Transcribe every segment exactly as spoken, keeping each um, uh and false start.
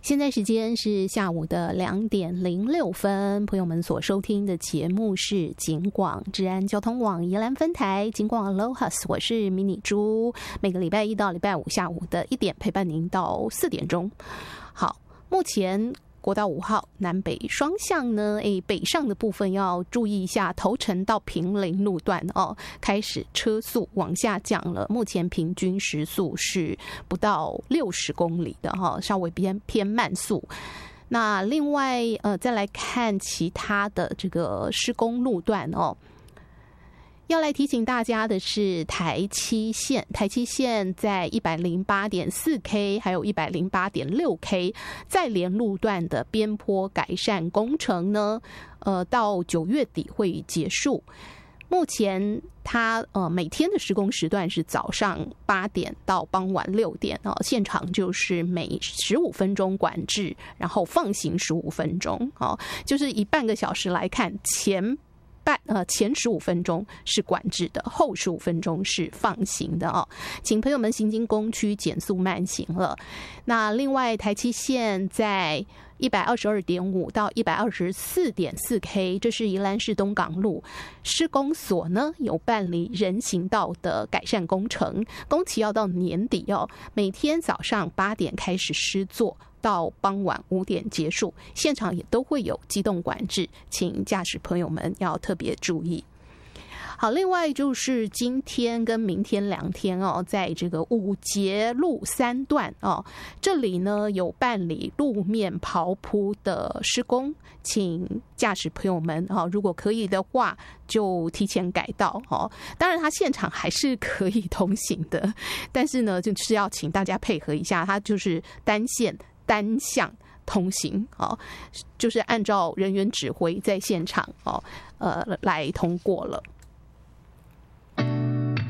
现在时间是下午的两点零六分，朋友们所收听的节目是警广治安交通网宜兰分台警广 Alohas， 我是迷你猪，每个礼拜一到礼拜五下午的一点陪伴您到四点钟。好，目前国道五号南北双向呢，诶，北上的部分要注意一下，头城到平林路段哦，开始车速往下降了，目前平均时速是不到六十公里的哈，稍微偏偏慢速。那另外呃，再来看其他的这个施工路段哦。要来提醒大家的是台七线，台七线在 一百零八点四 K 还有 一百零八点六 K 在连路段的边坡改善工程呢，呃，到九月底会结束。目前它呃每天的施工时段是早上八点到傍晚六点哦，现场就是每十五分钟管制，然后放行十五分钟哦，就是以半个小时来看，前半呃前十五分钟是管制的，后十五分钟是放行的哦，请朋友们行经工区减速慢行了。那另外台七线在一百二十二点五到一百二十四点四 K， 这是宜兰市东港路施工所呢有办理人行道的改善工程，工期要到年底哦，每天早上八点开始施作，到傍晚五点结束，现场也都会有机动管制，请驾驶朋友们要特别注意。好，另外就是今天跟明天两天哦，在这个五节路三段哦，这里呢有办理路面刨铺的施工，请驾驶朋友们哦，如果可以的话就提前改道哦。当然，它现场还是可以通行的，但是呢，就是要请大家配合一下，它就是单线单向通行哦，就是按照人员指挥在现场哦，呃，来通过了。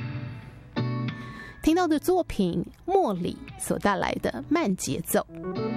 听到的作品莫里所带来的慢节奏。